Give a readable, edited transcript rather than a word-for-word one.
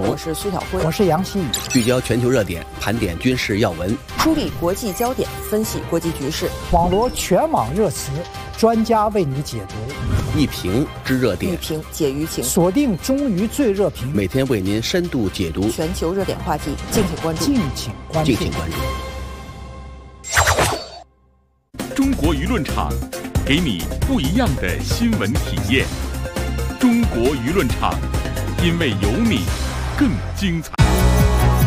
龙， 我是苏晓辉， 我是杨希宇。 聚焦全球热点，盘点军事要闻， 梳理国际焦点，分析国际局势， 网罗全网热词，专家为你解读， 一评知热点， 一评解舆情， 锁定中于最热评， 每天为您深度解读全球热点话题，敬请关注， 敬请关注， 敬请关注。 中国舆论场，给你不一样的新闻体验。中国舆论场，因为有你更精彩。